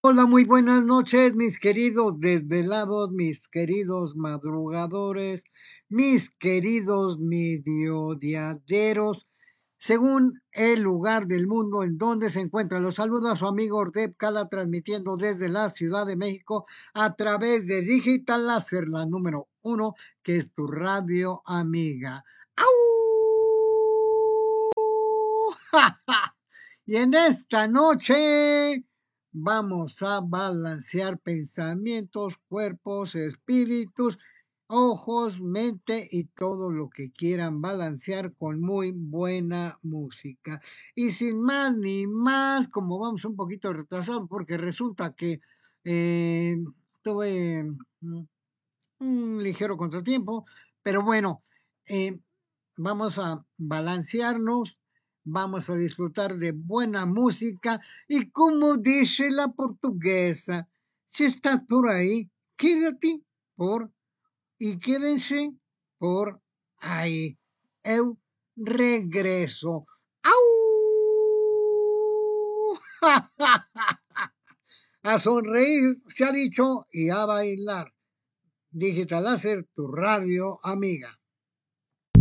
Hola, muy buenas noches, mis queridos desvelados, mis queridos madrugadores, mis queridos mediodiaderos, según el lugar del mundo en donde se encuentra. Los saluda su amigo Ordep Cala, transmitiendo desde la Ciudad de México a través de Digital Láser, la número uno, que es tu radio amiga. ¡Au! Y en esta noche vamos a balancear pensamientos, cuerpos, espíritus, ojos, mente y todo lo que quieran balancear con muy buena música. Y sin más ni más, como vamos un poquito retrasados, porque resulta que eh, tuve un ligero contratiempo, pero bueno, eh, vamos a balancearnos, vamos a disfrutar de buena música y como dice la portuguesa, si estás por ahí, quédate por y quédense por ahí. Eu regreso. ¡Au! A sonreír se ha dicho y a bailar. Digital Láser, tu radio amiga.